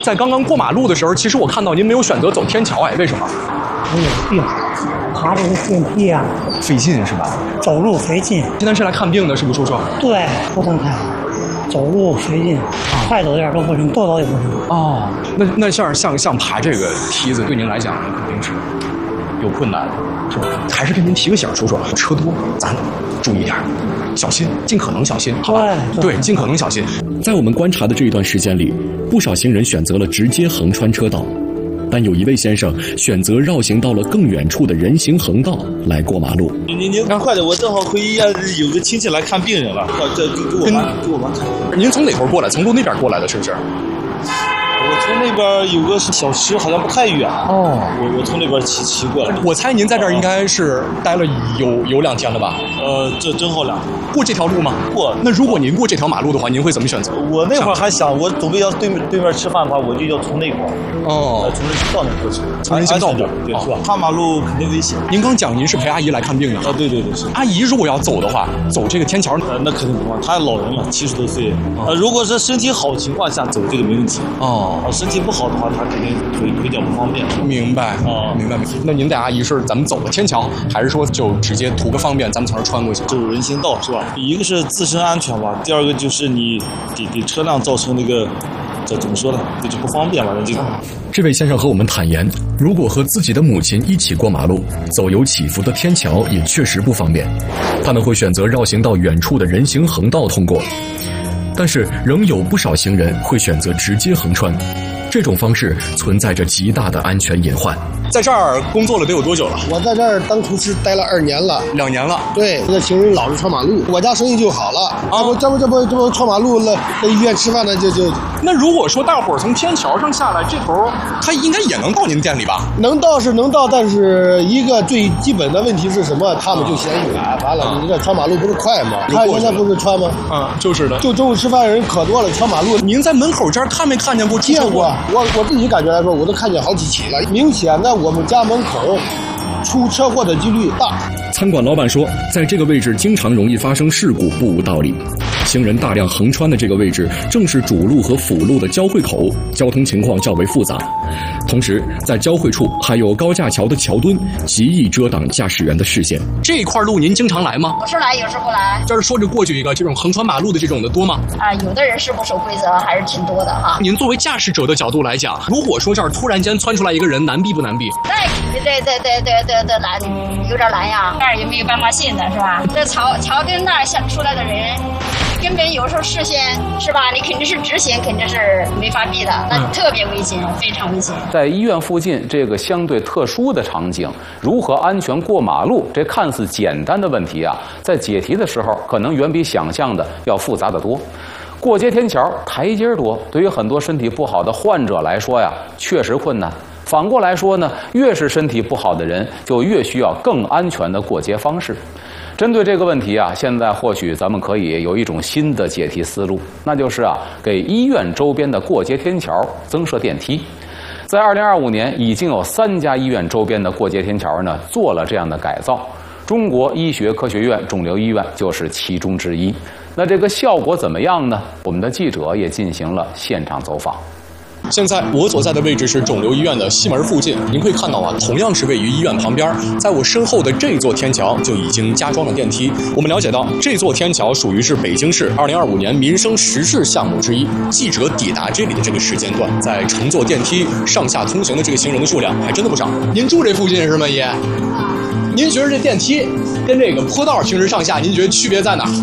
在刚刚过马路的时候，其实我看到您没有选择走天桥，哎，为什么？ 我有病，爬这个电梯啊， 费劲是吧？ 走路费劲。 今天是来看病的，是不是，叔叔？ 对，头疼太，走路费劲，快走点都不行，多走也不行。 哦，那像爬这个梯子，对您来讲肯定是有困难的，是吧？还是跟您提个醒，叔叔，车多，咱注意点，小心，尽可能小心，好吧？对，尽可能小心。 在我们观察的这一段时间里，不少行人选择了直接横穿车道，但有一位先生选择绕行到了更远处的人行横道来过马路。 您快点，我正好回医院，有个亲戚来看病人了，这给我妈看。 您从哪头过来？从路那边过来的，是不是？ 我从那边有个小吃，好像不太远。哦，我从那边骑过来。 我猜您在这儿应该是待了有2天了吧？ 这正好2天。 过这条路吗？ 过。 那如果您过这条马路的话，您会怎么选择？ 我那会儿还想，我准备要对面吃饭的话，我就要从那块儿。 哦。 从人行道那过去。 从人行道过， 对，是吧？跨马路肯定危险。 您刚讲您是陪阿姨来看病的。 啊，对，是。 阿姨如果要走的话，走这个天桥， 那肯定不方便。她老人了，70多岁。如果是身体好情况下走这个没问题。哦。身体不好的话，他肯定有点不方便。 明白啊，明白。那您带阿姨是咱们走的天桥，还是说就直接图个方便，咱们从这穿过去？ 就是人行道是吧？一个是自身安全吧，第二个就是你给车辆造成那个，这怎么说呢？这就不方便嘛， 这位先生和我们坦言，如果和自己的母亲一起过马路，走有起伏的天桥也确实不方便，他们会选择绕行到远处的人行横道通过。但是仍有不少行人会选择直接横穿，这种方式存在着极大的安全隐患。 在这儿工作了得有多久了？ 我在这儿当厨师待了2年了 ，2年了。 对，这行人老是穿马路，我家生意就好了。这不穿马路了，在医院吃饭呢就。 那如果说大伙儿从天桥上下来，这头他应该也能到您店里吧？ 能到是能到，但是一个最基本的问题是什么？他们就嫌远，完了你这穿马路不是快吗？他人家不是穿吗？ 就是的。 就中午吃饭人可多了，穿马路。 您在门口这儿看没看见过？ 见过，我自己感觉来说，我都看见好几起了，明显的。我们家门口出车祸的几率大。 餐馆老板说，在这个位置经常容易发生事故，不无道理。行人大量横穿的这个位置，正是主路和辅路的交汇口，交通情况较为复杂。同时，在交汇处还有高架桥的桥墩，极易遮挡驾驶员的视线。 这一块路您经常来吗？ 有时来，有时不来。 这儿说着过去一个这种横穿马路的这种的多吗？ 有的人是不守规则，还是挺多的哈。 您作为驾驶者的角度来讲，如果说这儿突然间窜出来一个人，难避不难避？ 对，难，有点难呀。那儿也没有斑马线的是吧？这桥墩那儿下出来的人。根本有时候视线是吧？你肯定是直行，肯定是没法避的，那特别危险，非常危险。 在医院附近这个相对特殊的场景，如何安全过马路，这看似简单的问题啊，在解题的时候可能远比想象的要复杂得多。过街天桥台阶多，对于很多身体不好的患者来说呀，确实困难。反过来说呢，越是身体不好的人，就越需要更安全的过街方式。针对这个问题啊，现在或许咱们可以有一种新的解题思路，那就是给医院周边的过街天桥增设电梯。在2025年，已经有3家医院周边的过街天桥呢做了这样的改造，中国医学科学院肿瘤医院就是其中之一。那这个效果怎么样呢？我们的记者也进行了现场走访。 现在我所在的位置是肿瘤医院的西门附近，您可以看到同样是位于医院旁边，在我身后的这座天桥就已经加装了电梯。我们了解到，这座天桥属于是北京市2025年民生实事项目之一。记者抵达这里的这个时间段，在乘坐电梯上下通行的这个行人的数量还真的不少。您住这附近是吗，爷？您觉得这电梯跟这个坡道平时上下，您觉得区别在哪？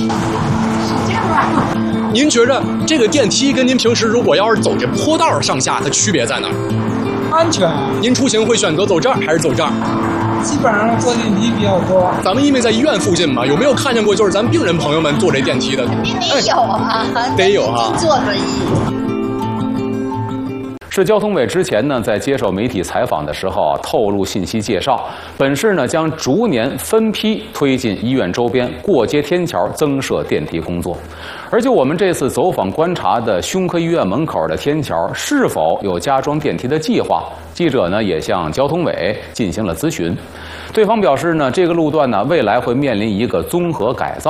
您觉着这个电梯跟您平时如果要是走这坡道上下，它区别在哪儿？ 安全。 您出行会选择走这儿还是走这儿？ 基本上坐电梯比较多。 咱们因为在医院附近嘛，有没有看见过就是咱病人朋友们坐这电梯的？ 肯定得有啊， 得有啊， 坐轮椅。 市交通委之前呢，在接受媒体采访的时候透露信息介绍，本市呢将逐年分批推进医院周边过街天桥增设电梯工作。而就我们这次走访观察的胸科医院门口的天桥是否有加装电梯的计划，记者呢也向交通委进行了咨询。对方表示呢，这个路段呢未来会面临一个综合改造，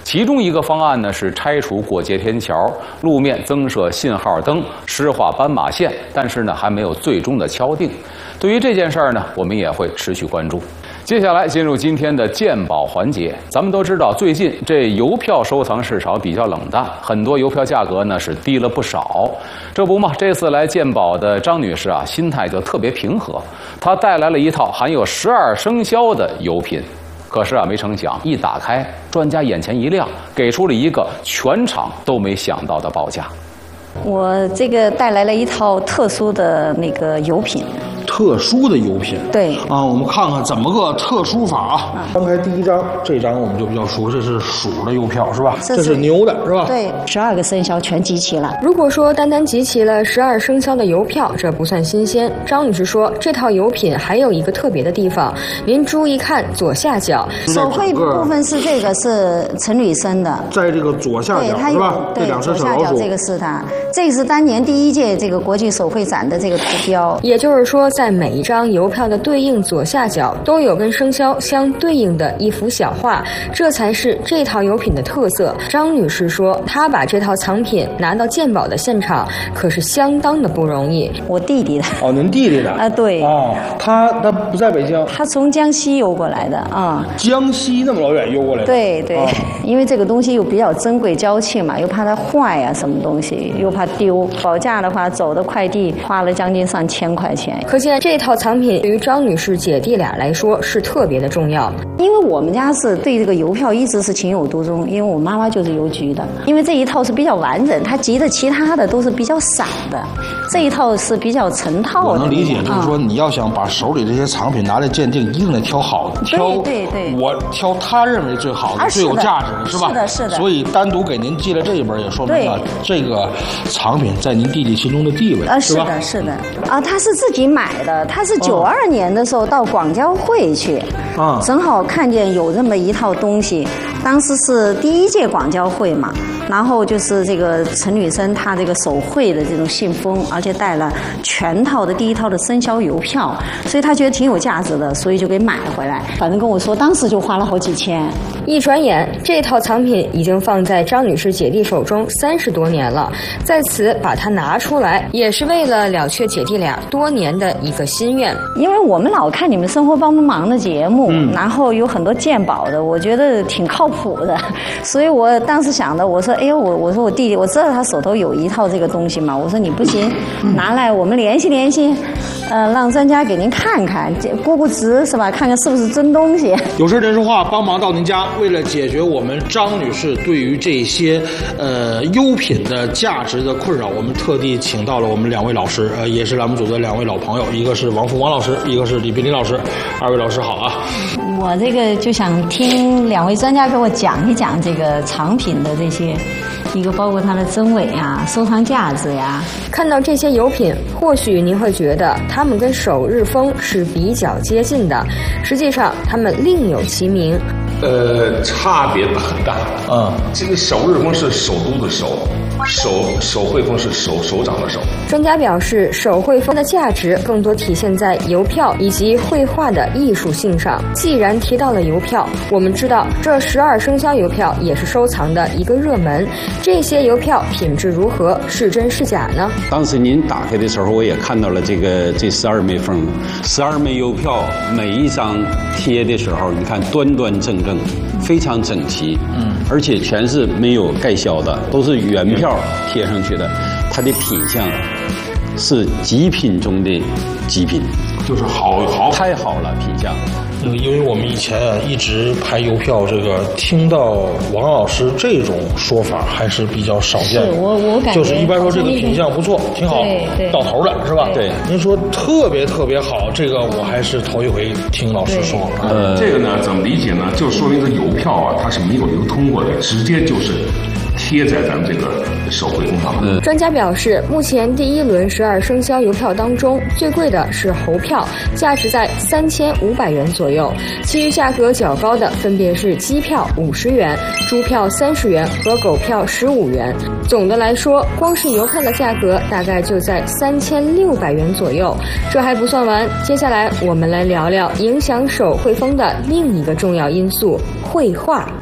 其中一个方案呢是拆除过街天桥，路面增设信号灯，施画斑马线，但是呢还没有最终的敲定。对于这件事儿呢，我们也会持续关注。接下来进入今天的鉴宝环节。咱们都知道，最近这邮票收藏市场比较冷淡，很多邮票价格呢是低了不少。这不嘛，这次来鉴宝的张女士啊，心态就特别平和，她带来了一套含有12生肖的邮品。可是啊，没成想一打开，专家眼前一亮，给出了一个全场都没想到的报价。 我这个带来了一套特殊的那个邮品。 特殊的邮品， 对啊，我们看看怎么个特殊法啊。翻开第一张，这张我们就比较熟，这是鼠的邮票是吧？这是牛的是吧？ 对，12个生肖全集齐了。 如果说单单集齐了12生肖的邮票，这不算新鲜。张女士说，这套邮品还有一个特别的地方，您注意看左下角， 手绘部分是这个是陈履生的， 在这个左下角是吧？ 对， 这两只小老鼠， 这个是它，这个是当年第1届这个国际手绘展的这个图标， 也就是说，在每一张邮票的对应左下角都有跟生肖相对应的一幅小画，这才是这套邮品的特色。张女士说，她把这套藏品拿到鉴宝的现场，可是相当的不容易。 我弟弟的。 哦，您弟弟的啊？对。 哦，他不在北京， 他从江西邮过来的啊。 江西那么老远邮过来的？ 对对、哦，因为这个东西又比较珍贵娇气嘛，又怕它坏呀、什么东西，又怕丢。保价的话，走的快递花了将近上1000块钱。 可见这套藏品对于张女士姐弟俩来说是特别的重要。 因为我们家是对这个邮票一直是情有独钟，因为我妈妈就是邮局的。因为这一套是比较完整，它集的其他的都是比较散的，这一套是比较成套的。 我能理解，就是说你要想把手里这些藏品拿来鉴定，一定得挑好的， 对， 我挑他认为最好的、最有价值的，是吧？ 是的。 所以单独给您寄了这一本，也说明了这个藏品在您弟弟心中的地位， 是吧？是的。啊，他是自己买的，他是92年的时候到广交会去，正好看见有这么一套东西，当时是第1届广交会嘛，然后就是这个陈履生他这个手绘的这种信封，而且带了全套的第1套的生肖邮票，所以他觉得挺有价值的，所以就给买了回来。反正跟我说，当时就花了好几千。 一转眼，这套藏品已经放在张女士姐弟手中30多年了。在此把它拿出来，也是为了了却姐弟俩多年的一个心愿。 因为我们老看你们生活帮忙的节目，然后有很多鉴宝的，我觉得挺靠谱的，所以我当时想的，我说，哎呦，我说我弟弟，我知道他手头有一套这个东西嘛，我说你不行，拿来我们联系，让专家给您看看，估值是吧？看看是不是真东西。 有事人说话，帮忙到您家。为了解决我们张女士对于这些优品的价值的困扰，我们特地请到了我们2位老师，也是栏目组的2位老朋友，一个是王峰王老师，一个是李冰林老师。2位老师好啊！ 我这个就想听2位专家给我讲一讲这个藏品的这些，一个包括它的真伪啊、收藏价值呀。 看到这些邮品，或许您会觉得它们跟首日封是比较接近的，实际上它们另有其名。 差别很大。这个首日封是首都的手绘封是手掌的手。 专家表示，手绘封的价值更多体现在邮票以及绘画的艺术性上。既然提到了邮票，我们知道这12生肖邮票也是收藏的一个热门。这些邮票品质如何？是真是假呢？ 当时您打开的时候，我也看到了这12枚封，12枚邮票，每一张贴的时候，你看端端正正，非常整齐，而且全是没有盖销的，都是原票贴上去的，它的品相是极品中的极品， 就是好， 太好了品相。 因为我们以前一直拍邮票，这个听到王老师这种说法还是比较少见的。 是我感觉就是一般说这个品相不错，挺好，到头了是吧？ 对。 您说特别好，这个我还是头一回听老师说。 这个呢怎么理解呢？就说明这邮票啊，它是没有流通过的，直接就是贴在咱们这个手绘封上。 专家表示，目前第1轮12生肖邮票当中，最贵的是猴票，价值在3500元左右，其余价格较高的分别是鸡票50元、猪票30元和狗票15元。总的来说，光是邮票的价格大概就在3600元左右。这还不算完，接下来我们来聊聊影响手绘封的另一个重要因素——绘画。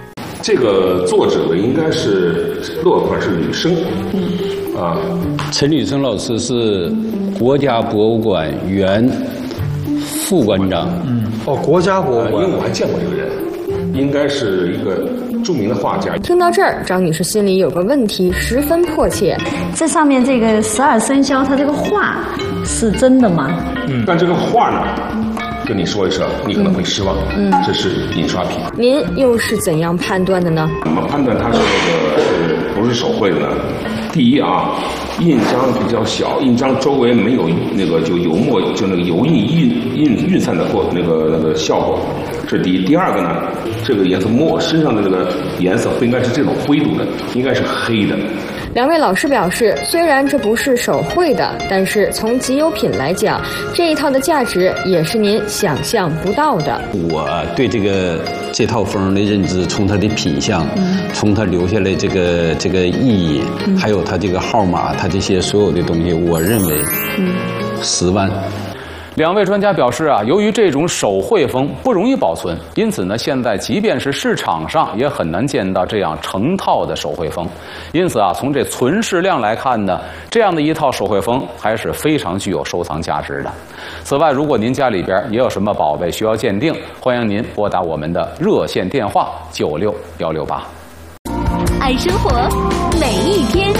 这个作者呢，应该是落款是女生，啊， 陈履生老师是国家博物馆原副馆长。 国家博物馆， 因为我还见过这个人，应该是一个著名的画家。 听到这儿，张女士心里有个问题十分迫切： 这上面这个12生肖，它这个画是真的吗？ 但这个画呢？跟你说一声，你可能会失望。这是印刷品。 您又是怎样判断的呢？ 怎么判断它是不是手绘的呢？第一啊，印章比较小，印章周围没有那个就油墨就那个油晕散的那个效果，这是第一。第二个呢，这个颜色身上的这个颜色不应该是这种灰度的，应该是黑的。 两位老师表示，虽然这不是手绘的，但是从集邮品来讲，这一套的价值也是您想象不到的。 我对这套风的认知，从它的品相，从它留下来这个意义，还有它这个号码，它这些所有的东西，我认为，10万。 两位专家表示啊，由于这种手绘风不容易保存，因此呢，现在即便是市场上也很难见到这样成套的手绘风。因此啊，从这存世量来看呢，这样的一套手绘风还是非常具有收藏价值的。此外，如果您家里边也有什么宝贝需要鉴定，欢迎您拨打我们的热线电话96168。 爱生活，每一天。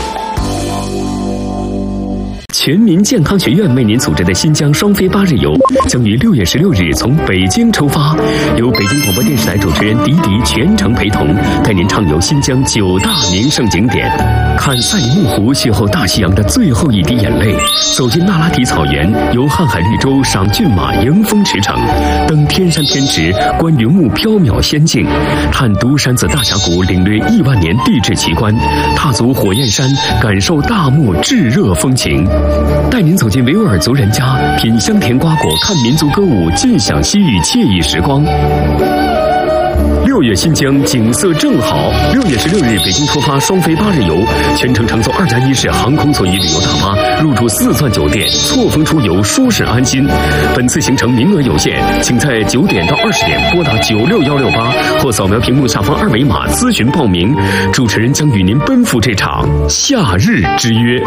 全民健康学院为您组织的新疆双飞8日游将于6月16日从北京出发，由北京广播电视台主持人迪迪全程陪同，带您畅游新疆9大名胜景点，看赛里木湖邂逅大西洋的最后一滴眼泪，走进那拉提草原，游瀚海绿洲赏骏马迎风驰骋，登天山天池观云雾缥缈仙境，探独山子大峡谷领略亿万年地质奇观，踏足火焰山感受大漠炙热风情，带您走进维吾尔族人家，品香甜瓜果，看民族歌舞，尽享西域惬意时光。6月新疆景色正好，6月16日北京出发双飞8日游，全程乘坐2+1式航空座椅旅游大巴，入住4钻酒店，错峰出游，舒适安心。本次行程名额有限，请在9点到20点拨打96168或扫描屏幕下方2维码咨询报名。主持人将与您奔赴这场夏日之约。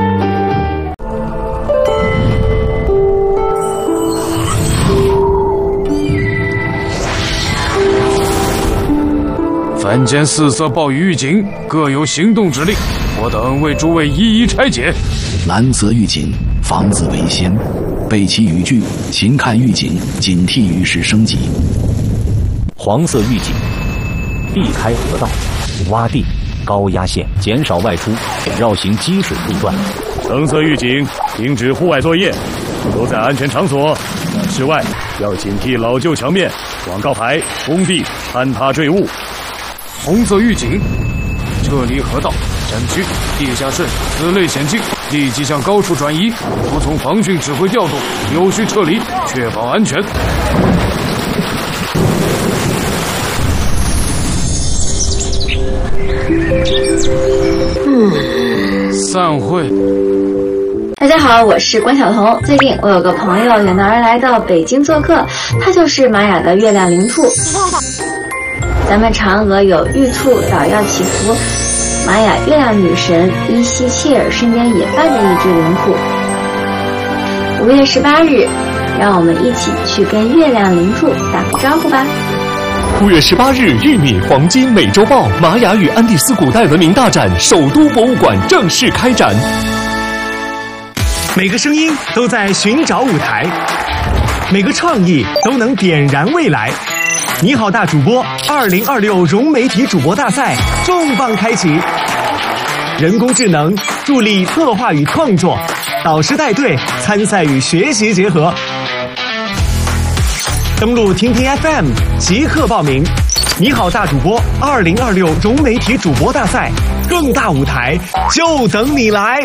本间4色暴雨预警，各有行动指令，我等为诸位一一拆解。 蓝色预警，防子为先，备齐雨具，勤看预警，警惕雨势升级。 黄色预警，避开河道、洼地、高压线，减少外出，绕行积水路段。 橙色预警，停止户外作业，都在安全场所。室外要警惕老旧墙面、广告牌、工地坍塌坠物。红色预警，撤离河道、山区、地下室此类险境，立即向高处转移，服从防汛指挥调度，有序撤离，确保安全。散会。 大家好，我是关晓彤。最近我有个朋友远道而来到北京做客，他就是玛雅的月亮灵兔。咱们嫦娥有玉兔捣药祈福，玛雅月亮女神伊西切尔身边也伴着一只灵兔。5月18日，让我们一起去跟月亮灵兔打个招呼吧。 5月18日，玉米黄金美洲豹玛雅与安第斯古代文明大展首都博物馆正式开展。 每个声音都在寻找舞台，每个创意都能点燃未来。你好大主播2026融媒体主播大赛重磅开启，人工智能助力策划与创作，导师带队参赛与学习结合。登录听听 FM 即刻报名。你好大主播2026融媒体主播大赛，更大舞台就等你来。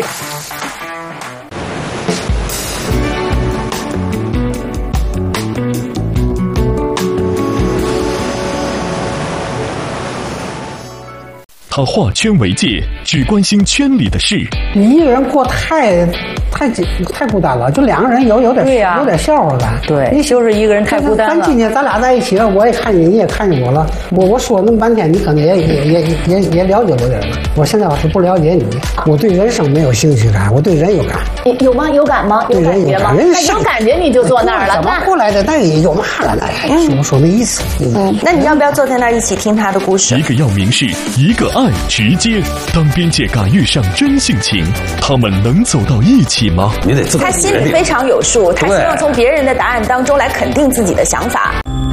他化圈为界，只关心圈里的事。 你一个人过太孤单了，就2个人有点笑话感。 对，你就是一个人太孤单了。 咱今天咱俩在一起了，我也看见你，也看见我了。我说那么半天，你可能也了解我点了。我现在我是不了解你，我对人生没有兴趣感，我对人有感。 有吗？有感吗？有感觉吗？那有感觉你就坐那儿了。 怎么过来的？那也有嘛了？那说那意思。 那你要不要坐在那儿一起听他的故事？ 一个要明示，一个爱直接。当边界感遇上真性情，他们能走到一起吗？ 你得自己。 他心里非常有数，他希望从别人的答案当中来肯定自己的想法。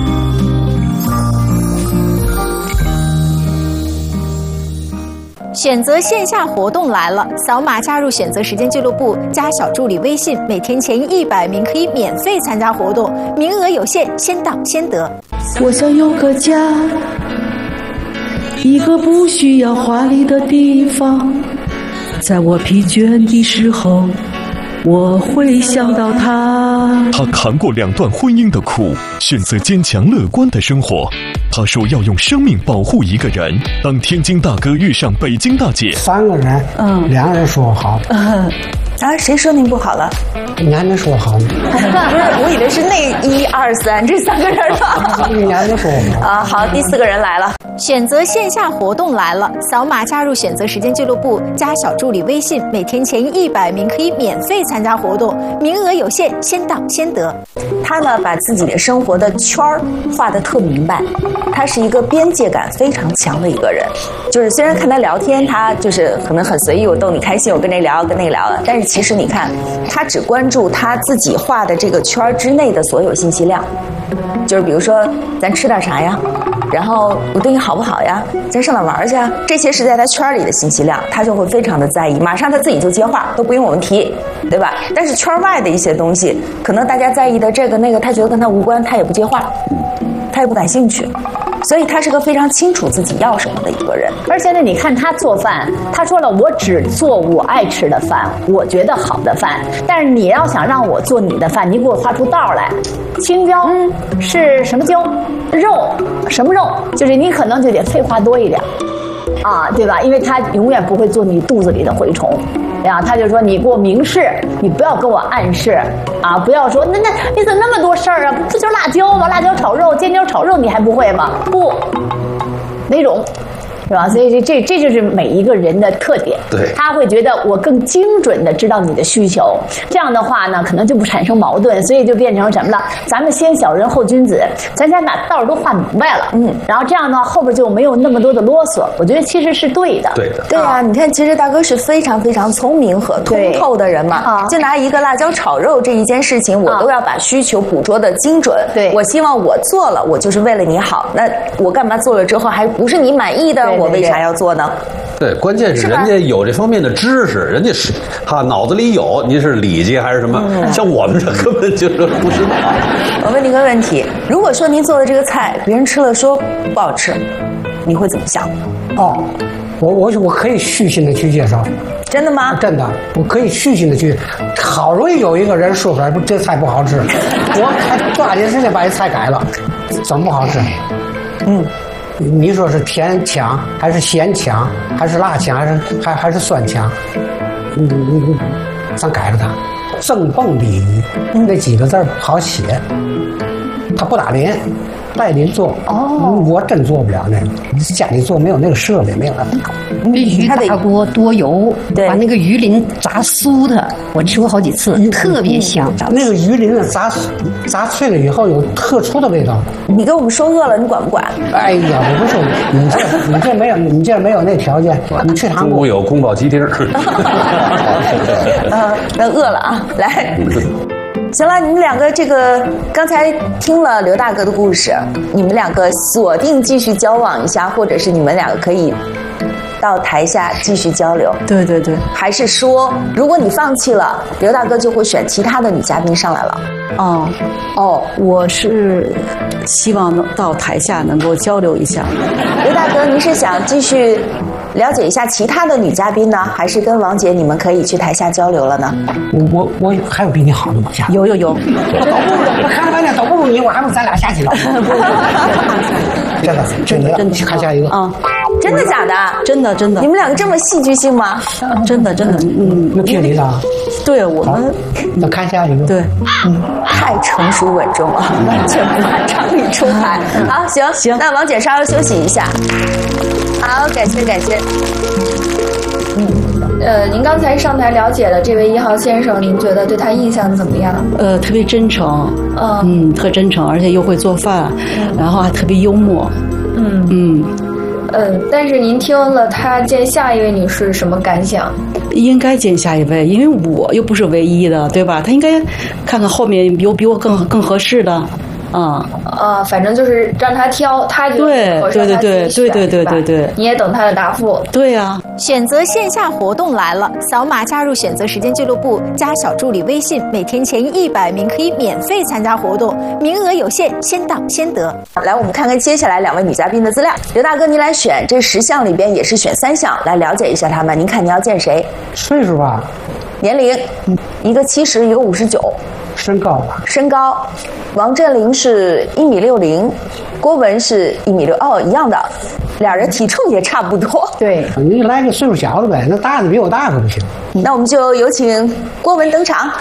选择线下活动来了，扫码加入选择时间俱乐部，加小助理微信，每天前100名可以免费参加活动，名额有限，先到先得。 我想有个家，一个不需要华丽的地方，在我疲倦的时候，我会想到他。 他扛过2段婚姻的苦，选择坚强乐观的生活。他说要用生命保护一个人。当天津大哥遇上北京大姐 ，3个人，2个人说好。 谁说您不好了？ 你还没说好呢。 不是，我以为是那1、2、3这3个人吧。 你还没说好。 好，第4个人来了。 选择线下活动来了，扫码加入选择时间俱乐部，加小助理微信，每天前100名可以免费参加活动，名额有限，先到先得。 他呢，把自己的生活的圈儿画得特明白，他是一个边界感非常强的一个人。就是虽然看他聊天，他就是可能很随意，我逗你开心，我跟这聊跟那个聊的，但是其实你看，他只关注他自己画的这个圈儿之内的所有信息量。就是比如说，咱吃点啥呀？然后我对你好不好呀？咱上哪玩去啊？这些是在他圈里的信息量，他就会非常的在意，马上他自己就接话，都不用我们提，对吧？但是圈外的一些东西，可能大家在意的这个那个，他觉得跟他无关，他也不接话，他也不感兴趣。所以他是个非常清楚自己要什么的一个人。 而且呢，你看他做饭，他说了，我只做我爱吃的饭，我觉得好的饭。但是你要想让我做你的饭，你给我画出道来。青椒是什么椒？肉什么肉？就是你可能就得废话多一点，啊，对吧？因为他永远不会做你肚子里的蛔虫。呀，他就说你给我明示，你不要跟我暗示啊！不要说那你怎么那么多事儿啊？不就辣椒吗？辣椒炒肉、尖椒炒肉你还不会吗？不，哪种？是吧？所以这就是每一个人的特点。 对， 他会觉得我更精准的知道你的需求，这样的话呢，可能就不产生矛盾，所以就变成什么呢？咱们先小人后君子，咱先把道都画明白了，然后这样呢，后边就没有那么多的啰嗦。我觉得其实是对的。 对的。 对啊，你看，其实大哥是非常非常聪明和通透的人嘛。就拿一个辣椒炒肉这一件事情，我都要把需求捕捉的精准。对，我希望我做了，我就是为了你好。那我干嘛做了之后还不是你满意的？我为啥要做呢？ 对，关键是人家有这方面的知识，人家是脑子里有，您是理解还是什么？像我们这根本就是不知道。 我问您个问题，如果说您做的这个菜，别人吃了说不好吃，你会怎么想？ 哦，我可以虚心的去介绍。 真的吗？ 真的，我可以虚心的去。好容易有一个人说出来，这菜不好吃，我还抓紧时间把这菜改了，怎么不好吃？你说是甜强还是咸强还是辣强还是酸强？咱改了它。正蹦鲤鱼那几个字好写，它不打脸，带您做。我真做不了那个，家里做没有那个设备，没有那个。 鱼大锅多油，把那个鱼鳞炸酥的，我吃过好几次，特别香。 那个鱼鳞炸脆了以后有特殊的味道。 你给我们说饿了，你管不管？ 哎呀，我不说你这没有那条件，你去韩国。 中午有宫保鸡丁。 那饿了啊，来。行了，你们两个这个刚才听了刘大哥的故事，你们两个锁定继续交往一下，或者是你们两个可以到台下继续交流。 对对对， 还是说如果你放弃了，刘大哥就会选其他的女嘉宾上来了？ 我是希望能到台下能够交流一下。 刘大哥，您是想继续了解一下其他的女嘉宾呢，还是跟王姐你们可以去台下交流了呢？ 我还有比你好的吗？ 有。 我看了半天都不如你，我还不如咱俩下去了。真的，看下一个啊。 真的假的？ 真的真的。 你们两个这么戏剧性吗？ 真的真的。 那听你的。 对我们， 那看下一个。 对， 太成熟稳重了，完全不按常理出牌。好，行，那王姐稍微休息一下。好，感谢。 您刚才上台了解了这位1号先生，您觉得对他印象怎么样？ 特别真诚，特真诚，而且又会做饭，然后还特别幽默。 但是您听了他见下一位女士什么感想？ 应该见下一位，因为我又不是唯一的，对吧？他应该看看后面有比我更合适的。 反正就是让他挑，他觉得合适他自己选，对，你也等他的答复。 对呀。 选择线下活动来了，扫码加入选择时间俱乐部，加小助理微信，每天前100名可以免费参加活动，名额有限，先到先得。 来，我们看看接下来2位女嘉宾的资料。刘大哥，您来选这10项里边也是选3项，来了解一下他们。您看你要见谁？ 岁数吧， 年龄，一个70，一个59。 身高吧， 身高，王振林是1.60米，郭文是1.6米，一样的，俩人体重也差不多。 对， 你来个岁数小的呗，那大的比我大可不行。 那我们就有请郭文登场。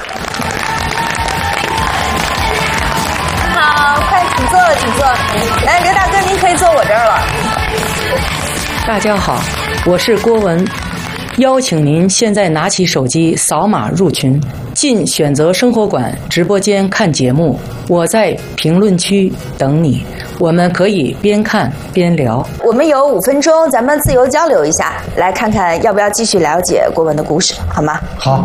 好，快请坐。来，刘大哥，您可以坐我这儿了。 大家好，我是郭文。邀请您现在拿起手机扫码入群，进选择生活馆直播间看节目。我在评论区等你，我们可以边看边聊。 我们有5分钟，咱们自由交流一下，来看看要不要继续了解郭文的故事，好吗？ 好。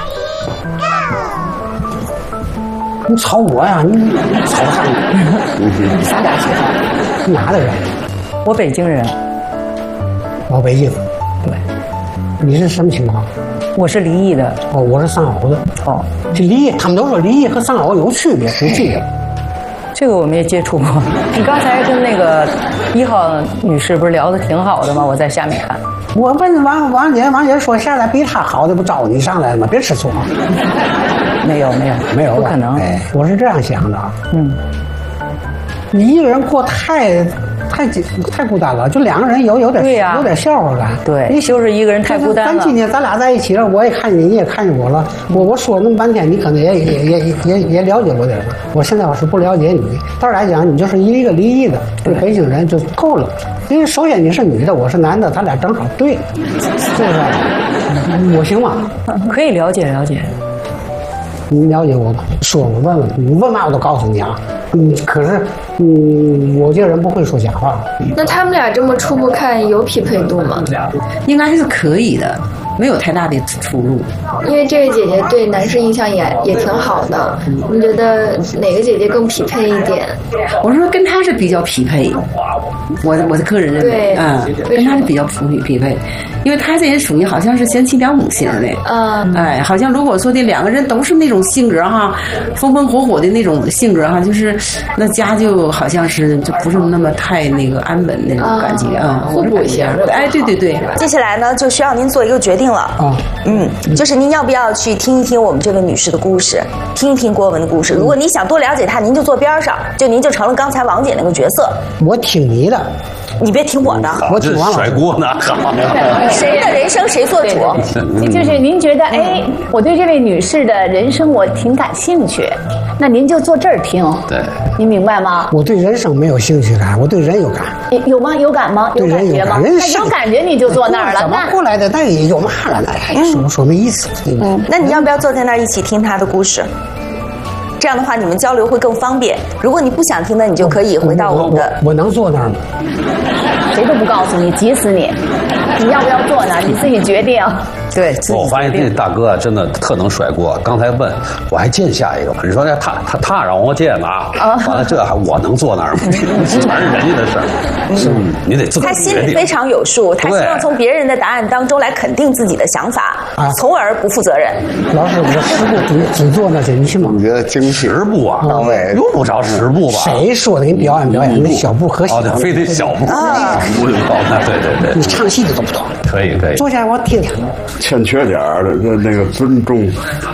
你吵我呀？你吵啥？ 咱俩去好。 你哪的人？ 我北京人。 老北京。 对。 你是什么情况？ 我是离异的。 我是丧偶的。这离异，他们都说离异和丧偶有区别，有区别。 这个我们也接触过。你刚才跟那个1号女士不是聊得挺好的吗？我在下面看。 我问王姐说，现在比她好的不招你上来了吗？别吃醋。 没有， 不可能。 我是这样想的。你一个人过太孤单了，就2个人有点笑话感。 对，你就是一个人太孤单了。 咱今天咱俩在一起了，我也看见你，你也看见我了。我说那么半天，你可能也了解我点了。我现在我是不了解你，当然来讲，你就是一个离异的北京人就够了。因为首先你是女的，我是男的，咱俩正好对，是不是？我行吗？ 可以了解。 你了解我吗？说我问问你，问嘛我都告诉你啊。可是，我这人不会说假话。 那他们俩这么初步看有匹配度吗？ 应该是可以的，没有太大的出入。 因为这位姐姐对男士印象也挺好的，你觉得哪个姐姐更匹配一点？ 我说跟她是比较匹配，我的个人认为，跟她是比较匹配，因为她这人属于好像是贤妻良母型的，好像如果说这2个人都是那种性格哈，风风火火的那种性格哈，就是那家就好像是就不是那么太那个安稳那种感觉互补一下。 对。 接下来呢，就需要您做一个决定了。就是您要不要去听一听我们这位女士的故事，听一听郭文的故事。如果你想多了解她，您就坐边上，您就成了刚才王姐那个角色。 我听你的。 你别听我的， 我听王老师甩锅呢。 谁的人生谁做主？ 就是您觉得，我对这位女士的人生我挺感兴趣，那您就坐这儿听。 对， 您明白吗？ 我对人生没有兴趣感，我对人有感。 有吗？有感吗？ 对人有感。 那有感觉你就坐那儿了。 怎么过来的？那有嘛了？那说没意思。 那你要不要坐在那儿一起听她的故事？这样的话，你们交流会更方便。如果你不想听的，你就可以回到我们的。 我能坐那儿吗？ 谁都不告诉你，急死你！你要不要坐那儿？你自己决定。 对， 我发现这大哥真的特能甩锅。刚才问我还见下一个吗？你说他让我见呢完了这还我能坐那儿吗？全是人家的事儿。你得自己决定。 他心里非常有数，他希望从别人的答案当中来肯定自己的想法，从而不负责任。 老师，我10步只坐那去，你信吗？ 我觉得10 步啊， 到位， 用不着10步吧？ 谁说的？给你表演，那小步和小非得小步对。 你唱戏的都不懂。 可以。 坐下来我听听。 欠缺点儿的那个尊重。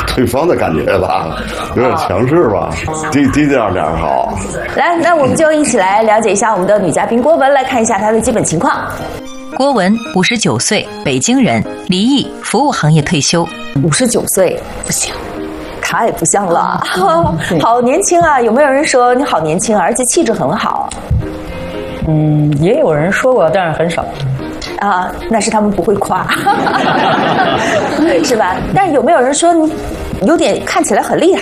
对方的感觉吧，有点强势吧，低调点好。 来，那我们就一起来了解一下我们的女嘉宾郭雯，来看一下她的基本情况。 郭雯59岁，北京人，离异，服务行业退休。 59岁不像，太不像了，好年轻啊！有没有人说你好年轻，而且气质很好？ 也有人说过，但是很少。 啊，那是他们不会夸，是吧？但是有没有人说你有点看起来很厉害？